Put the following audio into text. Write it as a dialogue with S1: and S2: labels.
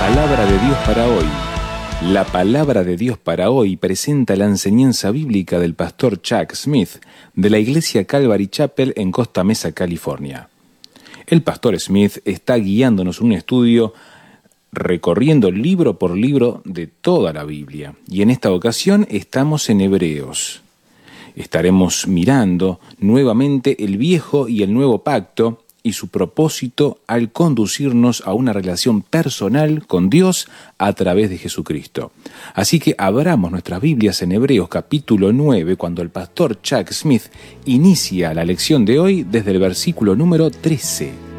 S1: palabra de Dios para hoy. La palabra de Dios para hoy presenta la enseñanza bíblica del pastor Chuck Smith de la iglesia Calvary Chapel en Costa Mesa, California. El pastor Smith está guiándonos en un estudio recorriendo libro por libro de toda la Biblia, y en esta ocasión estamos en Hebreos. Estaremos mirando nuevamente el Viejo y el Nuevo Pacto y su propósito al conducirnos a una relación personal con Dios a través de Jesucristo. Así que abramos nuestras Biblias en Hebreos capítulo 9, cuando el pastor Chuck Smith inicia la lección de hoy desde el versículo número 13.